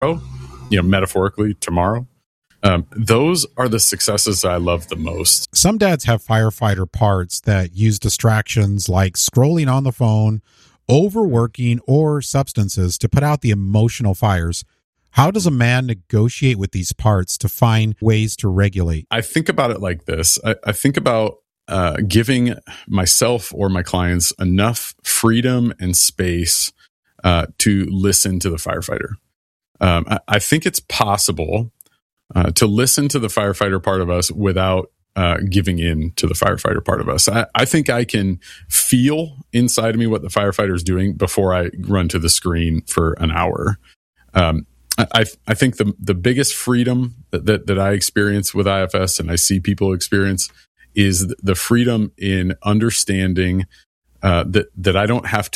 metaphorically tomorrow. Those are the successes I love the most. Some dads have firefighter parts that use distractions like scrolling on the phone, overworking, or substances to put out the emotional fires. How does a man negotiate with these parts to find ways to regulate? I think about it like this. I think about giving myself or my clients enough freedom and space to listen to the firefighter. I think it's possible to listen to the firefighter part of us without giving in to the firefighter part of us. I think I can feel inside of me what the firefighter is doing before I run to the screen for an hour. I think the biggest freedom that I experience with IFS and I see people experience is the freedom in understanding that I don't have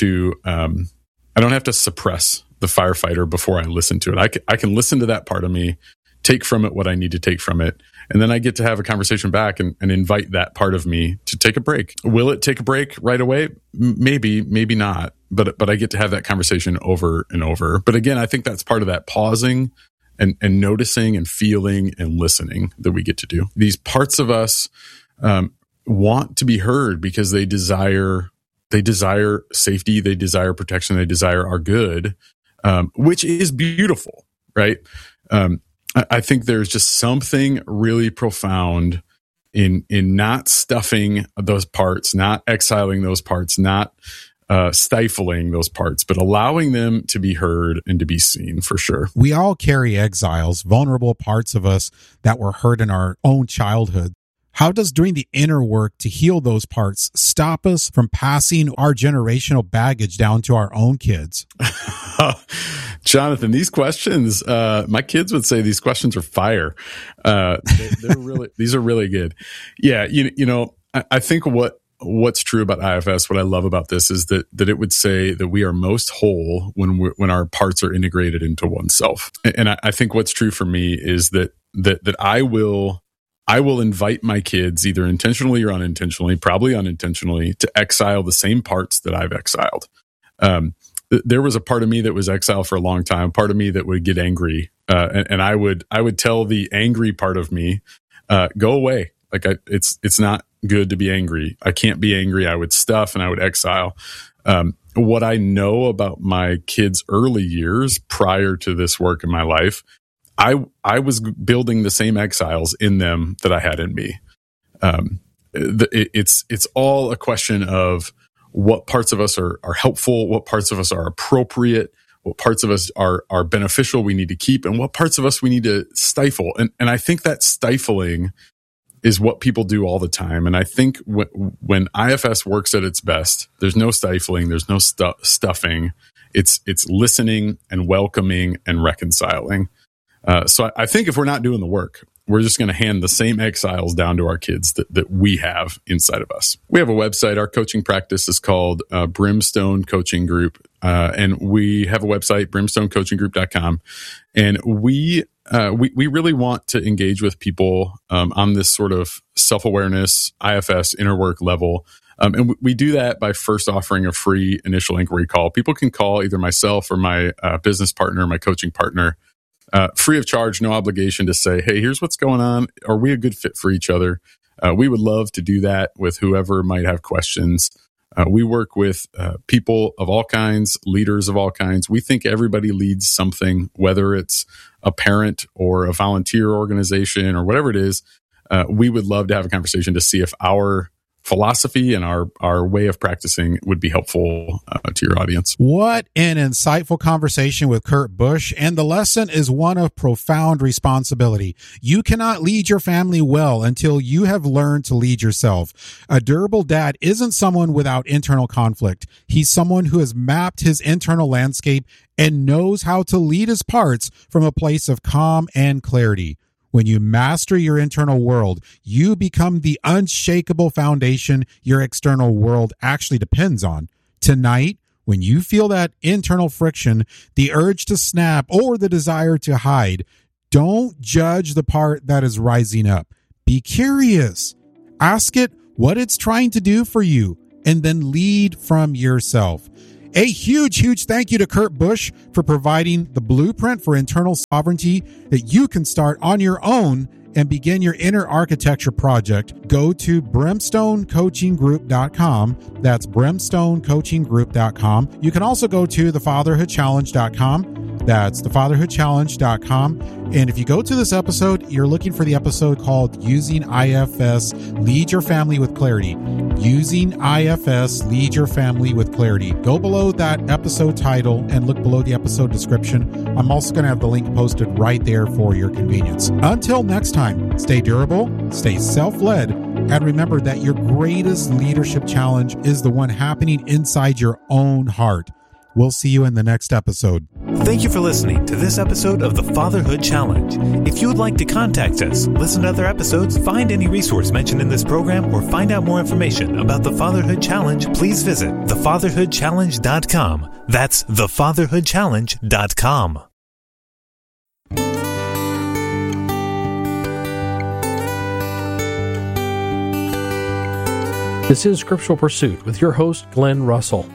to suppress the firefighter before I listen to it. I can listen to that part of me, take from it what I need to take from it, and then I get to have a conversation back and invite that part of me to take a break. Will it take a break right away? Maybe not. But I get to have that conversation over and over. But again, I think that's part of that pausing and noticing and feeling and listening that we get to do. These parts of us want to be heard because they desire safety, they desire protection, they desire our good, which is beautiful, right? I think there's just something really profound in not stuffing those parts, not exiling those parts, not stifling those parts, but allowing them to be heard and to be seen, for sure. We all carry exiles, vulnerable parts of us that were hurt in our own childhood. How does doing the inner work to heal those parts stop us from passing our generational baggage down to our own kids? Jonathan, these questions, my kids would say these questions are fire. These are really good. Yeah. I think what's true about IFS, what I love about this is that it would say that we are most whole when our parts are integrated into oneself. And I think what's true for me is that I will invite my kids, either intentionally or unintentionally, probably unintentionally, to exile the same parts that I've exiled. There was a part of me that was exiled for a long time, part of me that would get angry. And I would tell the angry part of me, go away. Like it's not good to be angry. I can't be angry. I would stuff and I would exile. What I know about my kids' early years prior to this work in my life, I was building the same exiles in them that I had in me. It's all a question of what parts of us are helpful, what parts of us are appropriate, what parts of us are beneficial we need to keep, and what parts of us we need to stifle. And I think that stifling is what people do all the time. And I think when IFS works at its best, there's no stifling, there's no stuffing. It's listening and welcoming and reconciling. So I think if we're not doing the work, we're just going to hand the same exiles down to our kids that we have inside of us. We have a website. Our coaching practice is called Brimstone Coaching Group. And we have a website, brimstonecoachinggroup.com. And we really want to engage with people on this sort of self-awareness, IFS, inner work level. And we do that by first offering a free initial inquiry call. People can call either myself or my business partner, my coaching partner, free of charge, no obligation, to say, hey, here's what's going on. Are we a good fit for each other? We would love to do that with whoever might have questions. We work with people of all kinds, leaders of all kinds. We think everybody leads something, whether it's a parent or a volunteer organization or whatever it is. We would love to have a conversation to see if our philosophy and our way of practicing would be helpful to your audience. What an insightful conversation with Kurt Busch. And the lesson is one of profound responsibility. You cannot lead your family well until you have learned to lead yourself. A durable dad isn't someone without internal conflict. He's someone who has mapped his internal landscape and knows how to lead his parts from a place of calm and clarity. When you master your internal world, you become the unshakable foundation your external world actually depends on. Tonight, when you feel that internal friction, the urge to snap or the desire to hide, don't judge the part that is rising up. Be curious. Ask it what it's trying to do for you, and then lead from yourself. A huge thank you to Kurt Busch for providing the blueprint for internal sovereignty that you can start on your own and begin your inner architecture project. Go to brimstonecoachinggroup.com. That's brimstonecoachinggroup.com. You can also go to thefatherhoodchallenge.com. That's thefatherhoodchallenge.com. And if you go to this episode, you're looking for the episode called Using IFS, Lead Your Family with Clarity. Using IFS, Lead Your Family with Clarity. Go below that episode title and look below the episode description. I'm also going to have the link posted right there for your convenience. Until next time, stay durable, stay self-led, and remember that your greatest leadership challenge is the one happening inside your own heart. We'll see you in the next episode. Thank you for listening to this episode of the Fatherhood Challenge. If you would like to contact us, listen to other episodes, find any resource mentioned in this program, or find out more information about the Fatherhood Challenge, please visit thefatherhoodchallenge.com. That's thefatherhoodchallenge.com. This is Scriptural Pursuit with your host, Glenn Russell.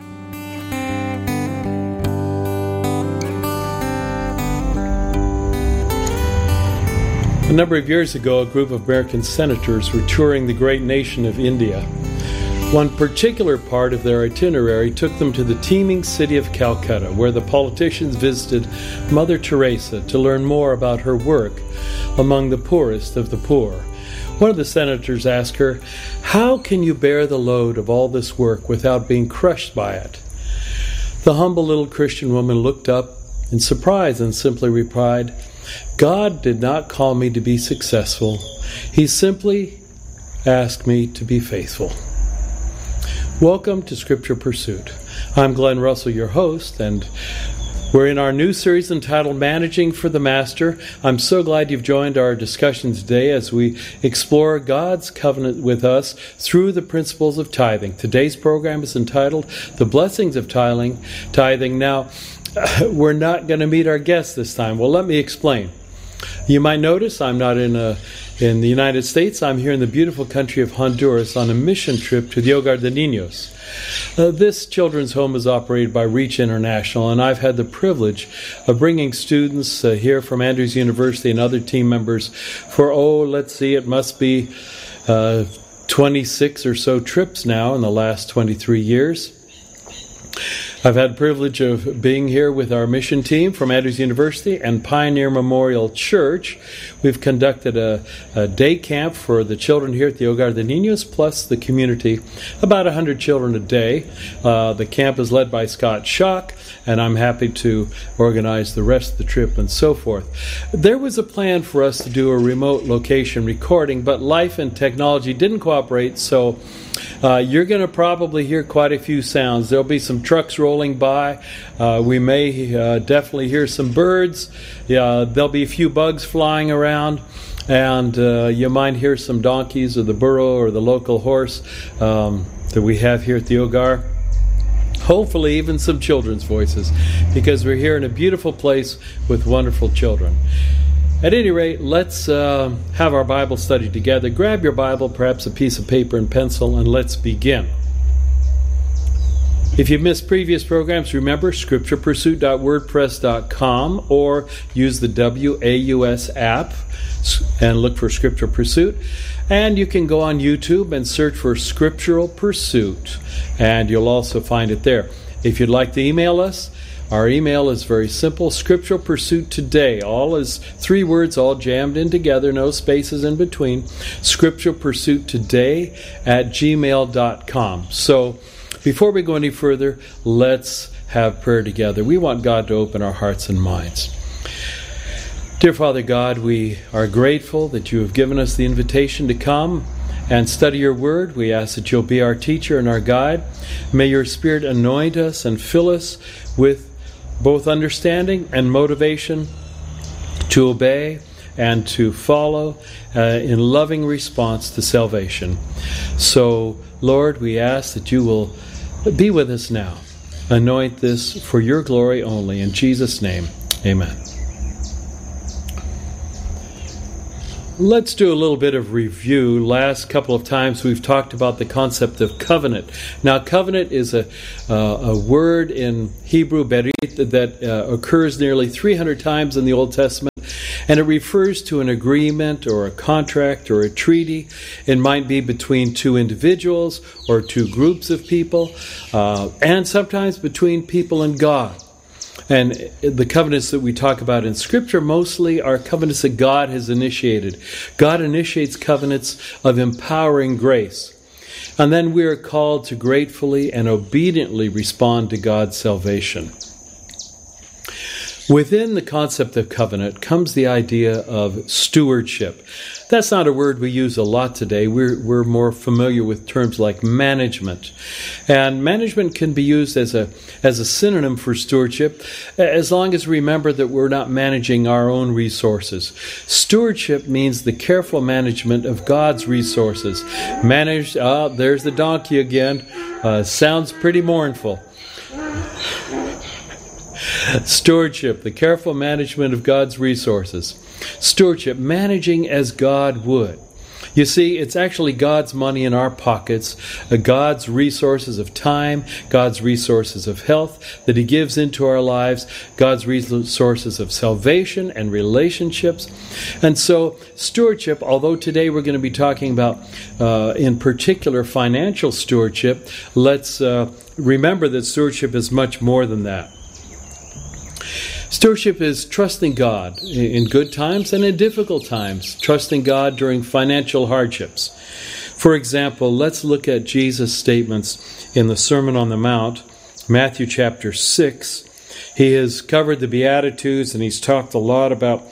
A number of years ago, a group of American senators were touring the great nation of India. One particular part of their itinerary took them to the teeming city of Calcutta, where the politicians visited Mother Teresa to learn more about her work among the poorest of the poor. One of the senators asked her, "How can you bear the load of all this work without being crushed by it?" The humble little Christian woman looked up in surprise and simply replied, "God did not call me to be successful. He simply asked me to be faithful." Welcome to Scripture Pursuit. I'm Glenn Russell, your host, and we're in our new series entitled Managing for the Master. I'm so glad you've joined our discussion today as we explore God's covenant with us through the principles of tithing. Today's program is entitled The Blessings of Tithing. Now, we're not going to meet our guest this time. Well, let me explain. You might notice I'm not in the United States. I'm here in the beautiful country of Honduras on a mission trip to the Hogar de Niños. This children's home is operated by Reach International, and I've had the privilege of bringing students here from Andrews University and other team members for, it must be 26 or so trips now in the last 23 years. I've had the privilege of being here with our mission team from Andrews University and Pioneer Memorial Church. We've conducted a day camp for the children here at the Hogar de Niños, plus the community, about 100 children a day. The camp is led by Scott Schock, and I'm happy to organize the rest of the trip and so forth. There was a plan for us to do a remote location recording, but life and technology didn't cooperate, so you're going to probably hear quite a few sounds. There'll be some trucks rolling by. We may definitely hear some birds. There'll be a few bugs flying around. And you might hear some donkeys or the burro or the local horse that we have here at the Hogar. Hopefully even some children's voices, because we're here in a beautiful place with wonderful children. At any rate, let's have our Bible study together. Grab your Bible, perhaps a piece of paper and pencil, and let's begin. If you've missed previous programs, remember scripturepursuit.wordpress.com or use the WAUS app and look for Scripture Pursuit. And you can go on YouTube and search for Scriptural Pursuit, and you'll also find it there. If you'd like to email us, our email is very simple, Scriptural Pursuit Today. All is 3 words, all jammed in together, no spaces in between. Scriptural Pursuit Today @gmail.com. So before we go any further, let's have prayer together. We want God to open our hearts and minds. Dear Father God, we are grateful that you have given us the invitation to come and study your word. We ask that you'll be our teacher and our guide. May your Spirit anoint us and fill us with both understanding and motivation to obey and to follow in loving response to salvation. So, Lord, we ask that you will be with us now. Anoint this for your glory only. In Jesus' name, amen. Let's do a little bit of review. Last couple of times we've talked about the concept of covenant. Now, covenant is a word in Hebrew, berit, that occurs nearly 300 times in the Old Testament, and it refers to an agreement or a contract or a treaty. It might be between two individuals or two groups of people, and sometimes between people and God. And the covenants that we talk about in Scripture mostly are covenants that God has initiated. God initiates covenants of empowering grace. And then we are called to gratefully and obediently respond to God's salvation. Within the concept of covenant comes the idea of stewardship. That's not a word we use a lot today. We're more familiar with terms like management. And management can be used as a synonym for stewardship, as long as we remember that we're not managing our own resources. Stewardship means the careful management of God's resources. There's the donkey again. Sounds pretty mournful. Stewardship, the careful management of God's resources. Stewardship, managing as God would. You see, it's actually God's money in our pockets, God's resources of time, God's resources of health that He gives into our lives, God's resources of salvation and relationships. And so, stewardship, although today we're going to be talking about, in particular, financial stewardship, let's remember that stewardship is much more than that. Stewardship is trusting God in good times and in difficult times, trusting God during financial hardships. For example, let's look at Jesus' statements in the Sermon on the Mount, Matthew chapter 6. He has covered the Beatitudes, and he's talked a lot about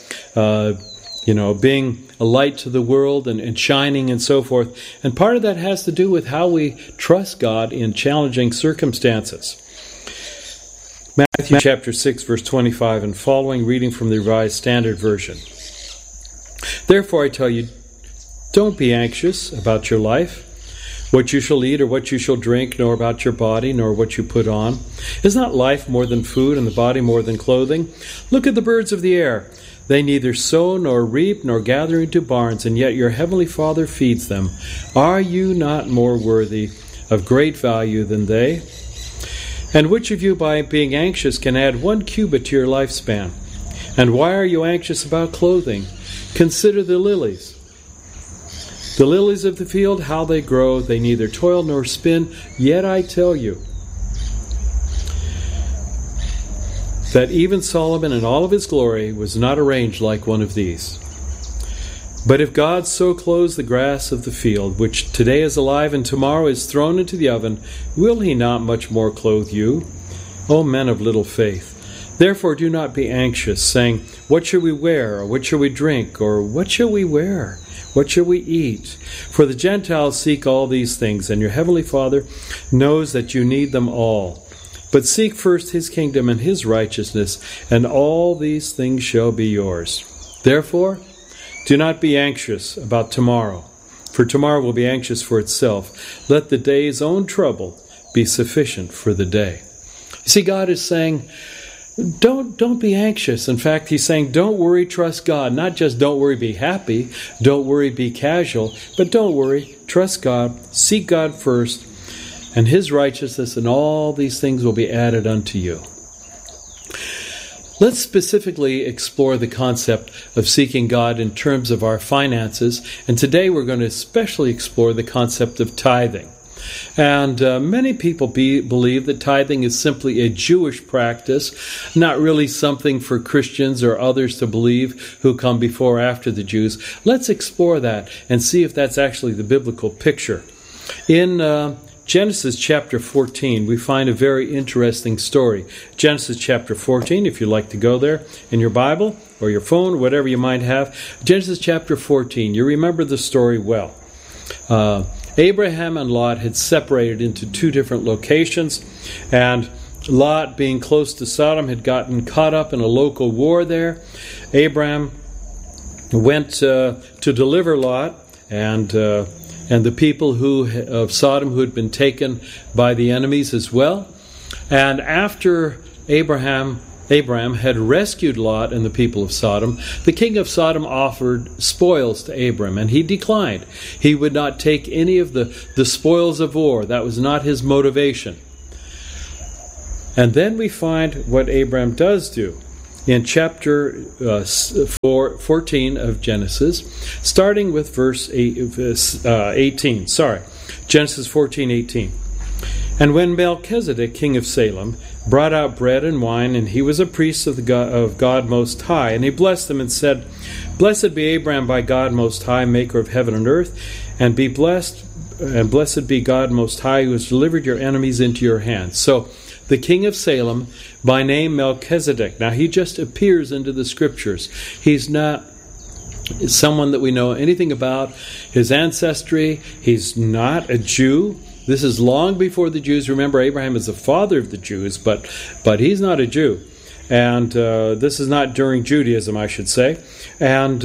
being a light to the world and shining and so forth. And part of that has to do with how we trust God in challenging circumstances. Matthew chapter 6, verse 25 and following, reading from the Revised Standard Version. Therefore I tell you, don't be anxious about your life, what you shall eat or what you shall drink, nor about your body, nor what you put on. Is not life more than food, and the body more than clothing? Look at the birds of the air. They neither sow nor reap nor gather into barns, and yet your heavenly Father feeds them. Are you not more worthy of great value than they? And which of you, by being anxious, can add 1 cubit to your lifespan? And why are you anxious about clothing? Consider the lilies. The lilies of the field, how they grow, they neither toil nor spin. Yet I tell you that even Solomon in all of his glory was not arranged like one of these. But if God so clothes the grass of the field, which today is alive and tomorrow is thrown into the oven, will He not much more clothe you, O men of little faith? Therefore do not be anxious, saying, what shall we wear, or what shall we drink, or what shall we wear? What shall we eat? For the Gentiles seek all these things, and your heavenly Father knows that you need them all. But seek first His kingdom and His righteousness, and all these things shall be yours. Therefore, do not be anxious about tomorrow, for tomorrow will be anxious for itself. Let the day's own trouble be sufficient for the day. You see, God is saying, don't be anxious. In fact, He's saying, don't worry, trust God. Not just don't worry, be happy. Don't worry, be casual. But don't worry, trust God. Seek God first, and His righteousness, and all these things will be added unto you. Let's specifically explore the concept of seeking God in terms of our finances, and today we're going to especially explore the concept of tithing. And many people believe that tithing is simply a Jewish practice, not really something for Christians or others to believe who come before or after the Jews. Let's explore that and see if that's actually the biblical picture. In Genesis chapter 14, we find a very interesting story. Genesis chapter 14, if you'd like to go there in your Bible or your phone, whatever you might have. Genesis chapter 14, you remember the story well. Abraham and Lot had separated into 2 different locations, and Lot, being close to Sodom, had gotten caught up in a local war there. Abraham went to deliver Lot, and the people of Sodom who had been taken by the enemies as well. And after Abraham Abraham had rescued Lot and the people of Sodom, the king of Sodom offered spoils to Abram, and he declined. He would not take any of the spoils of war. That was not his motivation. And then we find what Abraham does do. In chapter 14 of Genesis, starting with verse 18. Genesis 14:18. And when Melchizedek, king of Salem, brought out bread and wine, and he was a priest of God Most High, and he blessed them and said, Blessed be Abraham by God Most High, maker of heaven and earth, and blessed be God Most High, who has delivered your enemies into your hands. So, the king of Salem, by name Melchizedek. Now, he just appears into the scriptures. He's not someone that we know anything about his ancestry. He's not a Jew. This is long before the Jews. Remember, Abraham is the father of the Jews, but he's not a Jew. And this is not during Judaism, I should say. And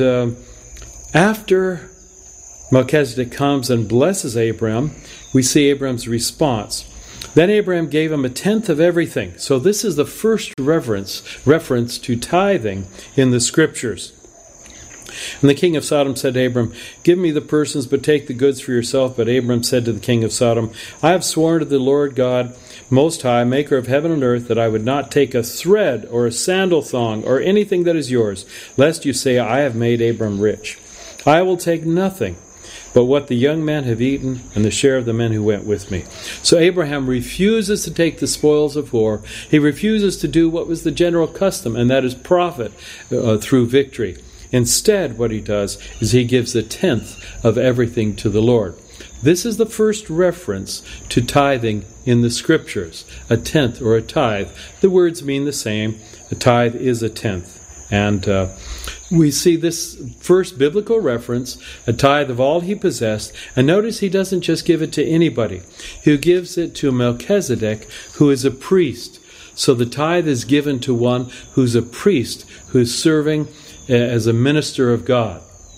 after Melchizedek comes and blesses Abraham, we see Abraham's response. Then Abraham gave him a tenth of everything. So this is the first reference to tithing in the scriptures. And the king of Sodom said to Abram, Give me the persons, but take the goods for yourself. But Abram said to the king of Sodom, I have sworn to the Lord God Most High, maker of heaven and earth, that I would not take a thread or a sandal thong or anything that is yours, lest you say, I have made Abram rich. I will take nothing but what the young men have eaten and the share of the men who went with me. So Abraham refuses to take the spoils of war. He refuses to do what was the general custom, and that is profit through victory. Instead, what he does is he gives a tenth of everything to the Lord. This is the first reference to tithing in the scriptures, a tenth or a tithe. The words mean the same. A tithe is a tenth. And we see this first biblical reference, a tithe of all he possessed. And notice he doesn't just give it to anybody. He gives it to Melchizedek, who is a priest. So the tithe is given to one who's a priest, who's serving as a minister of God.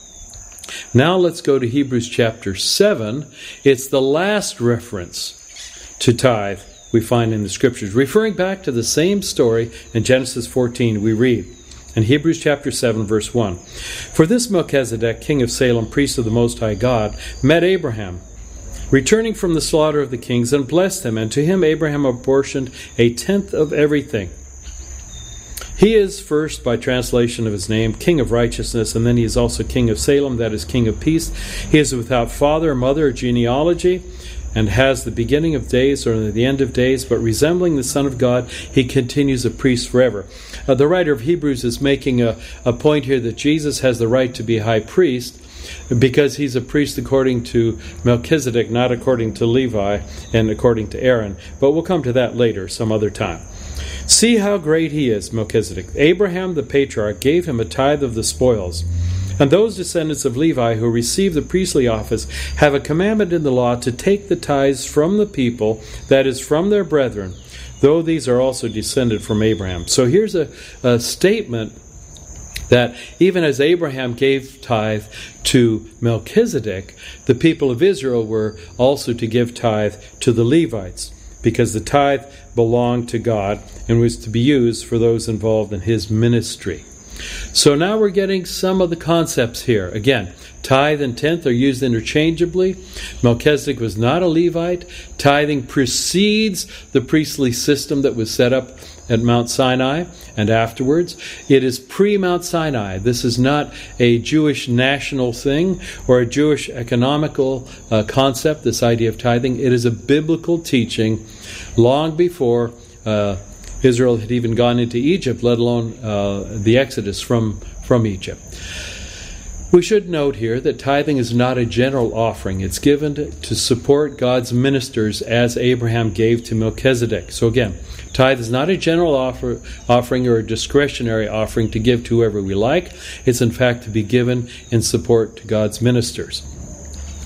Now let's go to Hebrews chapter 7. It's the last reference to tithe we find in the scriptures. Referring back to the same story in Genesis 14, we read in Hebrews chapter 7, verse 1, For this Melchizedek, king of Salem, priest of the Most High God, met Abraham, returning from the slaughter of the kings, and blessed him, and to him Abraham apportioned a tenth of everything. He is first, by translation of his name, King of Righteousness, and then he is also King of Salem, that is King of Peace. He is without father or mother or genealogy, and has the beginning of days or the end of days, but resembling the Son of God, he continues a priest forever. The writer of Hebrews is making a point here that Jesus has the right to be high priest, because he's a priest according to Melchizedek, not according to Levi and according to Aaron. But we'll come to that later, some other time. See how great he is, Melchizedek. Abraham the patriarch gave him a tithe of the spoils. And those descendants of Levi who receive the priestly office have a commandment in the law to take the tithes from the people, that is, from their brethren, though these are also descended from Abraham. So here's a statement that even as Abraham gave tithe to Melchizedek, the people of Israel were also to give tithe to the Levites, because the tithe belonged to God and was to be used for those involved in his ministry. So now we're getting some of the concepts here. Again, tithe and tenth are used interchangeably. Melchizedek was not a Levite. Tithing precedes the priestly system that was set up at Mount Sinai and afterwards. It is pre-Mount Sinai. This is not a Jewish national thing or a Jewish economical concept, this idea of tithing. It is a biblical teaching long before Israel had even gone into Egypt, let alone the Exodus from Egypt. We should note here that tithing is not a general offering. It's given to support God's ministers as Abraham gave to Melchizedek. So again, tithe is not a general offering or a discretionary offering to give to whoever we like. It's in fact to be given in support to God's ministers.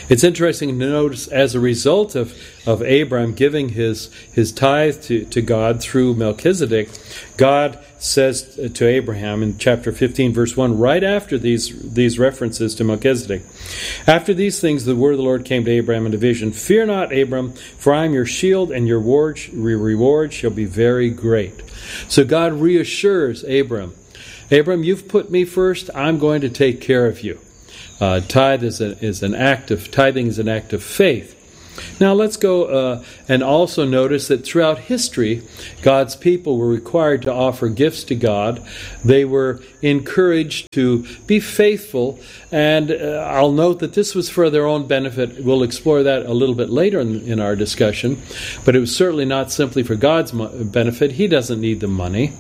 It's interesting to notice, as a result of Abraham giving his tithe to God through Melchizedek, God says to Abraham in chapter 15, verse 1, right after these references to Melchizedek, "After these things the word of the Lord came to Abraham in a vision. Fear not, Abram, for I am your shield, and your reward shall be very great." So God reassures Abram, you've put me first, I'm going to take care of you. Tithing is an act of faith. Now let's go and also notice that throughout history, God's people were required to offer gifts to God. They were encouraged to be faithful, and I'll note that this was for their own benefit. We'll explore that a little bit later in our discussion, but it was certainly not simply for God's benefit. He doesn't need the money.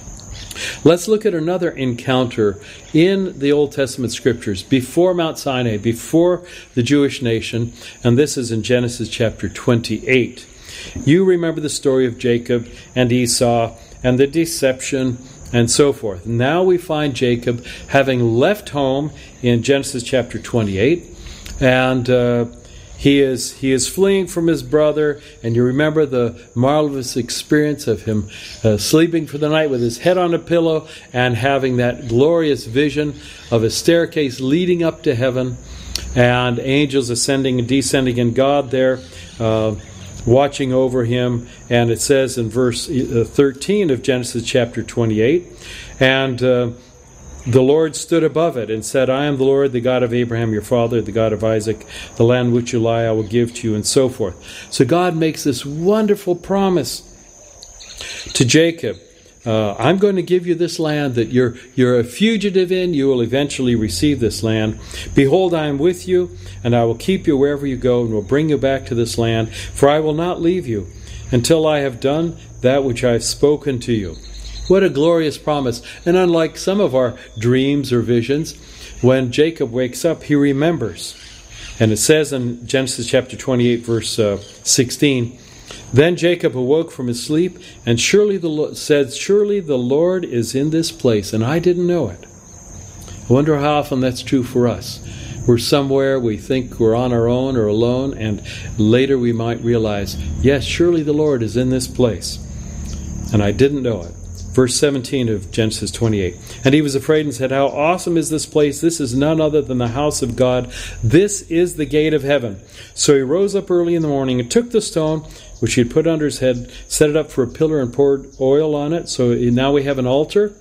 Let's look at another encounter in the Old Testament Scriptures before Mount Sinai, before the Jewish nation, and this is in Genesis chapter 28. You remember the story of Jacob and Esau and the deception and so forth. Now we find Jacob having left home in Genesis chapter 28, and he is fleeing from his brother, and you remember the marvelous experience of him sleeping for the night with his head on a pillow and having that glorious vision of a staircase leading up to heaven and angels ascending and descending, and God there watching over him. And it says in verse 13 of Genesis chapter 28, and the Lord stood above it and said, "I am the Lord, the God of Abraham your father, the God of Isaac. The land which you lie I will give to you," and so forth. So God makes this wonderful promise to Jacob. I'm going to give you this land that you're a fugitive in. You will eventually receive this land. "Behold, I am with you, and I will keep you wherever you go, and will bring you back to this land. For I will not leave you until I have done that which I have spoken to you." What a glorious promise. And unlike some of our dreams or visions, when Jacob wakes up, he remembers. And it says in Genesis chapter 28, verse 16, "Then Jacob awoke from his sleep, and surely the Lord is in this place, and I didn't know it." I wonder how often that's true for us. We're somewhere, we think we're on our own or alone, and later we might realize, yes, surely the Lord is in this place, and I didn't know it. Verse 17 of Genesis 28. "And he was afraid and said, 'How awesome is this place! This is none other than the house of God. This is the gate of heaven.' So he rose up early in the morning and took the stone which he had put under his head, set it up for a pillar, and poured oil on it." So now we have an altar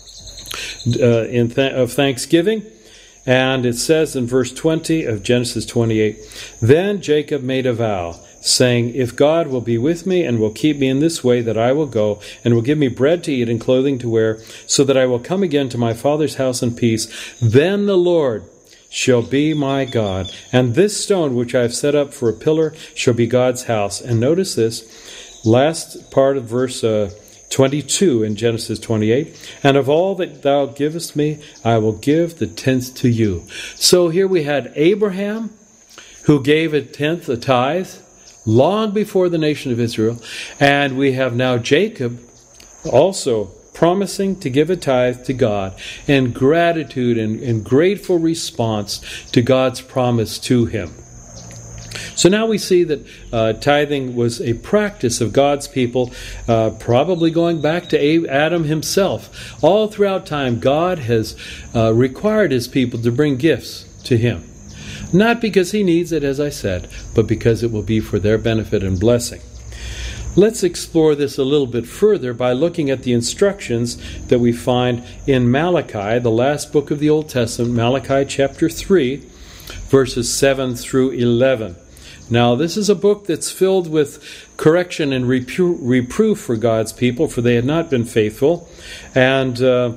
of thanksgiving. And it says in verse 20 of Genesis 28, "Then Jacob made a vow, saying, 'If God will be with me and will keep me in this way that I will go, and will give me bread to eat and clothing to wear, so that I will come again to my father's house in peace, then the Lord shall be my God, and this stone which I have set up for a pillar shall be God's house.'" And notice this last part of verse 22 in Genesis 28, "And of all that thou givest me, I will give the tenth to you." So here we had Abraham, who gave a tenth, a tithe, long before the nation of Israel, and we have now Jacob also promising to give a tithe to God in gratitude and grateful response to God's promise to him. So now we see that tithing was a practice of God's people, probably going back to Adam himself. All throughout time, God has required his people to bring gifts to him. Not because he needs it, as I said, but because it will be for their benefit and blessing. Let's explore this a little bit further by looking at the instructions that we find in Malachi, the last book of the Old Testament, Malachi chapter 3, verses 7 through 11. Now, this is a book that's filled with correction and reproof for God's people, for they had not been faithful. And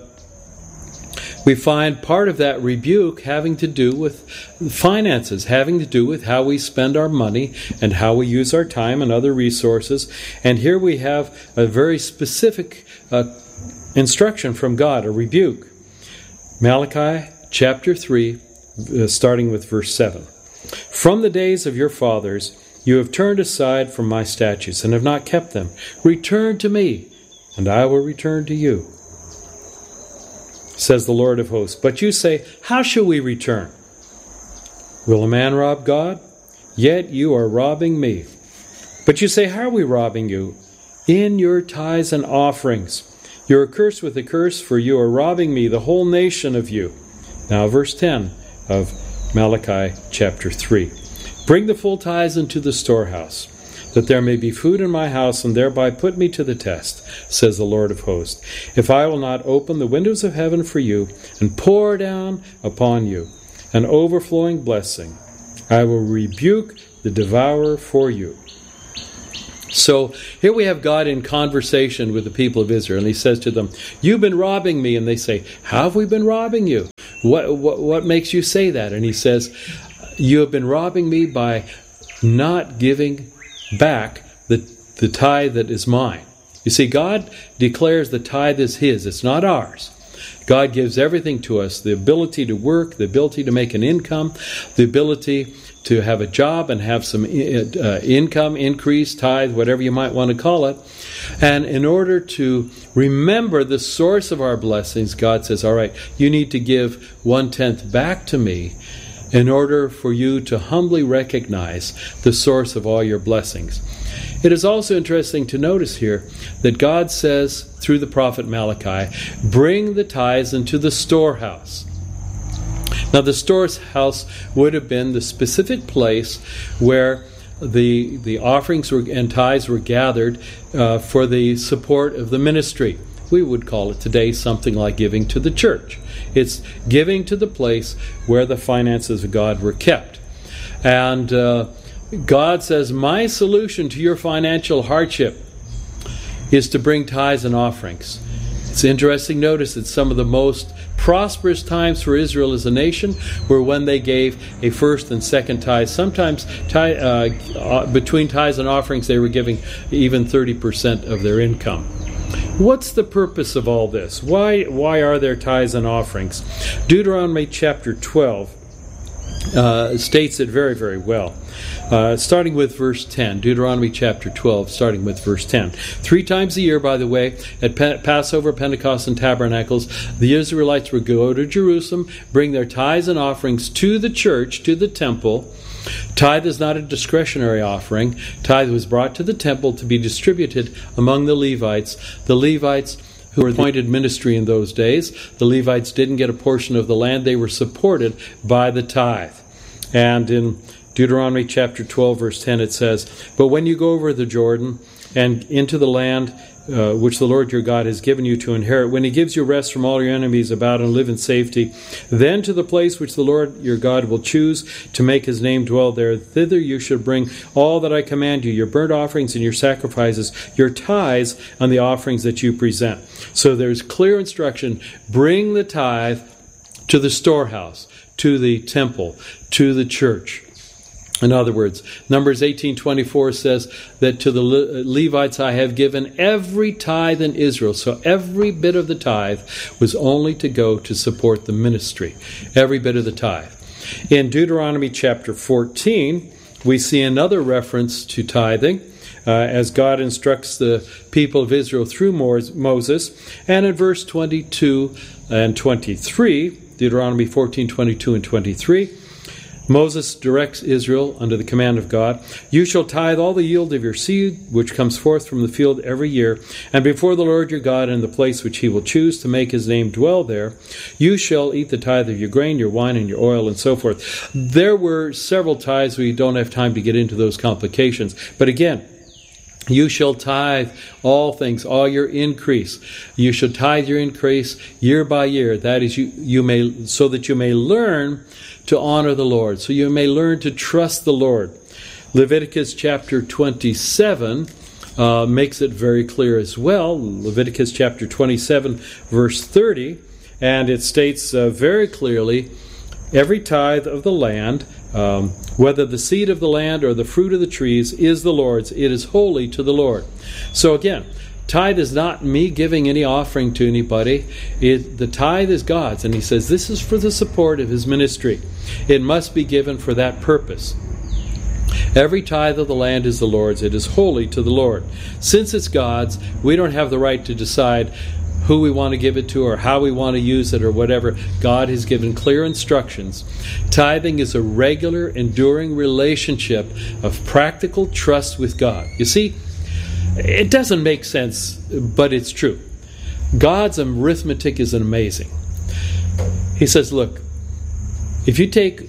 we find part of that rebuke having to do with finances, having to do with how we spend our money and how we use our time and other resources. And here we have a very specific instruction from God, a rebuke. Malachi chapter 3, starting with verse 7. "From the days of your fathers you have turned aside from my statutes and have not kept them. Return to me, and I will return to you, says the Lord of hosts. But you say, how shall we return? Will a man rob God? Yet you are robbing me. But you say, how are we robbing you? In your tithes and offerings. You are cursed with a curse, for you are robbing me, the whole nation of you. Now verse 10 of Malachi chapter 3. Bring the full tithes into the storehouse, that there may be food in my house, and thereby put me to the test, says the Lord of hosts. If I will not open the windows of heaven for you, and pour down upon you an overflowing blessing, I will rebuke the devourer for you. So here we have God in conversation with the people of Israel, and he says to them, you've been robbing me. And they say, how have we been robbing you? What makes you say that? And he says, you have been robbing me by not giving back the tithe that is mine. You see, God declares the tithe is his. It's not ours. God gives everything to us, the ability to work, the ability to make an income, the ability to have a job and have some income, increase, tithe, whatever you might want to call it. And in order to remember the source of our blessings, God says, all right, you need to give 1/10 back to me in order for you to humbly recognize the source of all your blessings. It is also interesting to notice here that God says through the prophet Malachi, bring the tithes into the storehouse. Now the storehouse would have been the specific place where the offerings and tithes were gathered for the support of the ministry. We would call it today something like giving to the church. It's giving to the place where the finances of God were kept. And God says, my solution to your financial hardship is to bring tithes and offerings. It's interesting, notice that some of the most prosperous times for Israel as a nation were when they gave a first and second tithe. Sometimes between tithes and offerings they were giving even 30% of their income. What's the purpose of all this? Why are there tithes and offerings? Deuteronomy chapter 12 states it very, very well. Starting with verse 10, Deuteronomy chapter 12, starting with verse 10. 3 times a year, by the way, at Passover, Pentecost, and Tabernacles, the Israelites would go to Jerusalem, bring their tithes and offerings to the church, to the temple. Tithe is not a discretionary offering. Tithe was brought to the temple to be distributed among the Levites. The Levites who were the appointed ministry in those days, the Levites didn't get a portion of the land. They were supported by the tithe. And in Deuteronomy chapter 12, verse 10, it says, but when you go over the Jordan and into the land which the Lord your God has given you to inherit, when he gives you rest from all your enemies about and live in safety, then to the place which the Lord your God will choose to make his name dwell there, thither you should bring all that I command you, your burnt offerings and your sacrifices, your tithes and the offerings that you present. So there's clear instruction, bring the tithe to the storehouse, to the temple, to the church. In other words, Numbers 18:24 says that to the Levites I have given every tithe in Israel. So every bit of the tithe was only to go to support the ministry. Every bit of the tithe. In Deuteronomy chapter 14, we see another reference to tithing as God instructs the people of Israel through Moses. And in verse 22 and 23, Deuteronomy 14:22 and 23, Moses directs Israel under the command of God, you shall tithe all the yield of your seed which comes forth from the field every year, and before the Lord your God in the place which he will choose to make his name dwell there, you shall eat the tithe of your grain, your wine, and your oil, and so forth. There were several tithes. We don't have time to get into those complications. But again, you shall tithe all things, all your increase. You shall tithe your increase year by year. That is, so that you may learn to honor the Lord, so you may learn to trust the Lord. Leviticus chapter 27 makes it very clear as well. Leviticus chapter 27, verse 30, and it states very clearly, every tithe of the land, whether the seed of the land or the fruit of the trees, is the Lord's. It is holy to the Lord. So again, tithe is not me giving any offering to anybody. The tithe is God's. And he says this is for the support of his ministry. It must be given for that purpose. Every tithe of the land is the Lord's. It is holy to the Lord. Since it's God's, we don't have the right to decide who we want to give it to or how we want to use it or whatever. God has given clear instructions. Tithing is a regular, enduring relationship of practical trust with God. You see, it doesn't make sense, but it's true. God's arithmetic is amazing. He says, look, if you take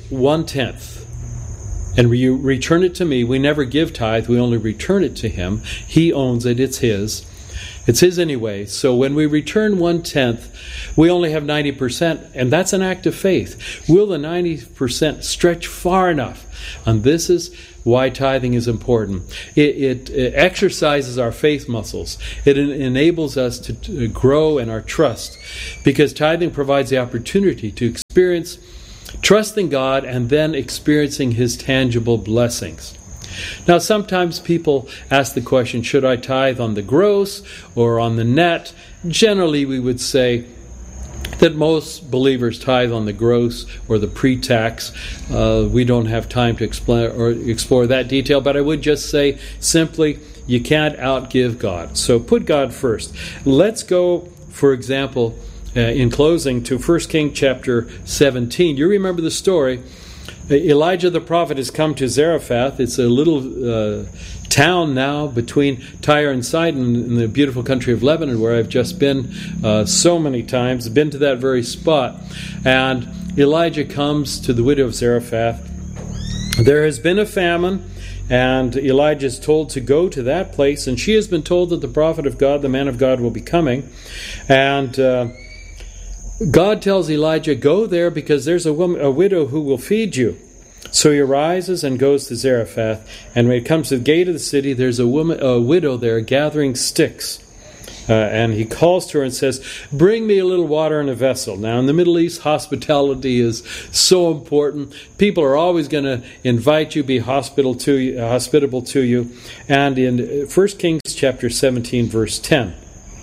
1/10 and you return it to me, we never give tithe, we only return it to Him. He owns it, it's His. It's His anyway. So when we return 1/10, we only have 90%, and that's an act of faith. Will the 90% stretch far enough? And this is why tithing is important. It exercises our faith muscles. It enables us to grow in our trust, because tithing provides the opportunity to experience trusting God and then experiencing His tangible blessings. Now, sometimes people ask the question, should I tithe on the gross or on the net? Generally, we would say that most believers tithe on the gross or the pre-tax. We don't have time to explore that detail, but I would just say simply, you can't outgive God. So put God first. Let's go, for example, in closing, to 1 Kings chapter 17. You remember the story. Elijah the prophet has come to Zarephath. It's a little town now between Tyre and Sidon in the beautiful country of Lebanon, where I've just been so many times, been to that very spot. And Elijah comes to the widow of Zarephath. There has been a famine, and Elijah is told to go to that place, and she has been told that the prophet of God, the man of God, will be coming. And God tells Elijah, go there because there's a widow who will feed you. So he arises and goes to Zarephath. And when he comes to the gate of the city, there's a widow there gathering sticks. And he calls to her and says, bring me a little water in a vessel. Now, in the Middle East, hospitality is so important. People are always going to invite you, be hospitable to you. And in 1 Kings chapter 17, verse 10,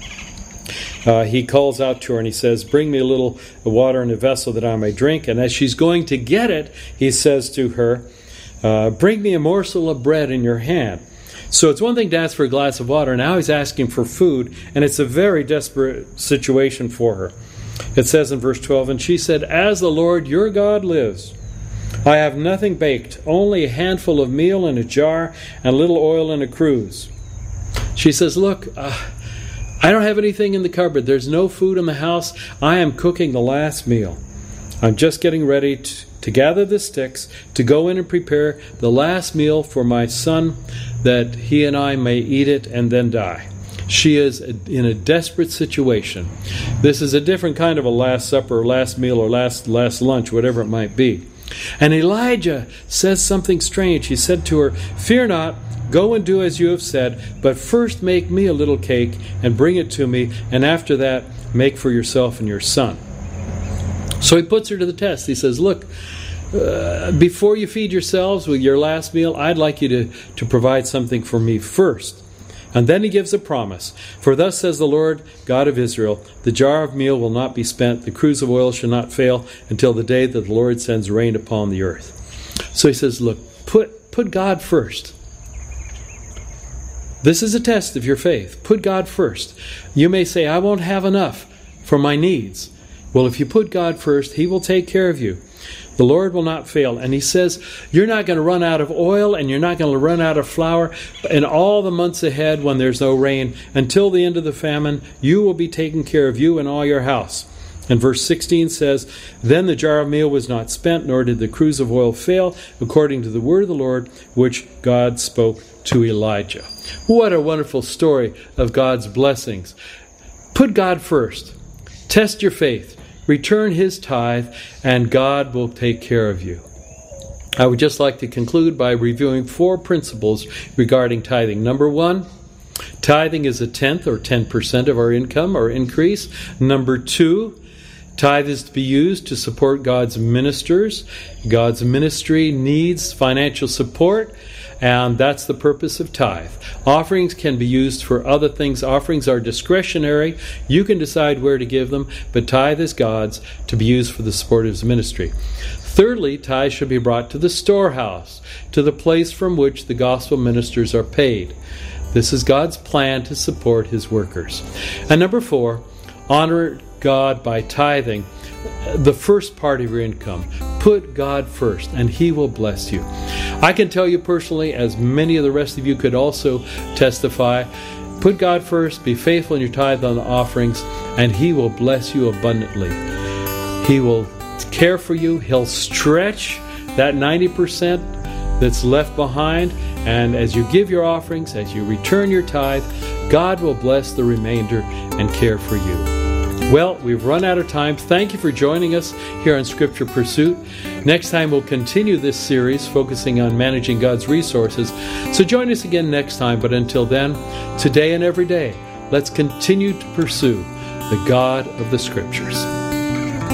he calls out to her and he says, bring me a little water in a vessel that I may drink. And as she's going to get it, he says to her, bring me a morsel of bread in your hand. So it's one thing to ask for a glass of water. Now he's asking for food, and it's a very desperate situation for her. It says in verse 12, and she said, as the Lord your God lives, I have nothing baked, only a handful of meal in a jar and a little oil in a cruse. She says, look, I don't have anything in the cupboard. There's no food in the house. I am cooking the last meal. I'm just getting ready to gather the sticks, to go in and prepare the last meal for my son, that he and I may eat it and then die. She is in a desperate situation. This is a different kind of a last supper, or last meal, or last lunch, whatever it might be. And Elijah says something strange. He said to her, fear not, go and do as you have said, but first make me a little cake and bring it to me, and after that make for yourself and your son. So he puts her to the test. He says, look, before you feed yourselves with your last meal, I'd like you to provide something for me first. And then he gives a promise. For thus says the Lord God of Israel, the jar of meal will not be spent, the cruse of oil shall not fail, until the day that the Lord sends rain upon the earth. So he says, look, put God first. This is a test of your faith. Put God first. You may say, I won't have enough for my needs. Well, if you put God first, He will take care of you. The Lord will not fail. And He says, you're not going to run out of oil and you're not going to run out of flour. In all the months ahead when there's no rain, until the end of the famine, you will be taken care of, you and all your house. And verse 16 says, then the jar of meal was not spent, nor did the cruse of oil fail, according to the word of the Lord, which God spoke to Elijah. What a wonderful story of God's blessings. Put God first. Test your faith. Return His tithe, and God will take care of you. I would just like to conclude by reviewing 4 principles regarding tithing. Number 1, tithing is a tenth or 10% of our income or increase. Number 2, tithe is to be used to support God's ministers. God's ministry needs financial support, and that's the purpose of tithe. Offerings can be used for other things. Offerings are discretionary. You can decide where to give them, but tithe is God's, to be used for the support of His ministry. Thirdly, tithe should be brought to the storehouse, to the place from which the gospel ministers are paid. This is God's plan to support His workers. And number 4, Honor God by tithing the first part of your income. Put God first, and He will bless you. I can tell you personally, as many of the rest of you could also testify, put God first, be faithful in your tithe on the offerings, and He will bless you abundantly. He will care for you. He'll stretch that 90% that's left behind, and as you give your offerings, as you return your tithe, God will bless the remainder and care for you. Well, we've run out of time. Thank you for joining us here on Scripture Pursuit. Next time we'll continue this series focusing on managing God's resources. So join us again next time. But until then, today and every day, let's continue to pursue the God of the Scriptures.